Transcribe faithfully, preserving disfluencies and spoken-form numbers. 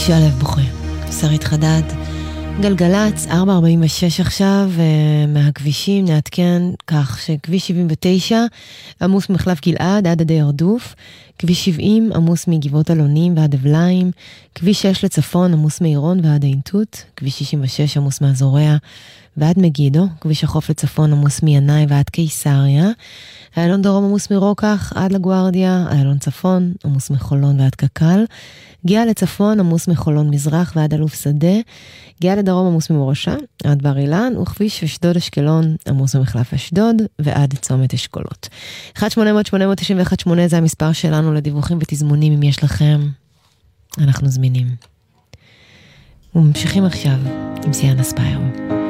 כשהלב בוכה. שרית חדד, גלגלץ, ארבע ארבעים ושש עכשיו, מהכבישים נעדכן כך שכביש שבעים ותשע עמוס ממחלף גלעד עד עדי הרדוף, כביש שבעים עמוס מגבעות אלונים ועד אבליים, כביש שש לצפון עמוס מעירון ועד האינטוט, כביש שישים ושש עמוס מאזוריה ועד מגידו, כביש החוף לצפון עמוס מינאי ועד קיסריה, איילון דרום עמוס מרוקח עד לגוארדיה, איילון צפון עמוס מחולון ועד קקל, גיאה לצפון עמוס מחולון מזרח ועד אלוף שדה, גיאה לדרום עמוס ממורשה עד בר אילן, וכביש אשדוד אשקלון עמוס ממחלף אשדוד ועד צומת אשכולות. אחת שמונה אפס אפס שמונה תשע אחת שמונה זה המספר שלנו לדיווחים ותזמונים אם יש לכם, אנחנו זמינים. וממשיכים עכשיו עם סיאנה ספיירו.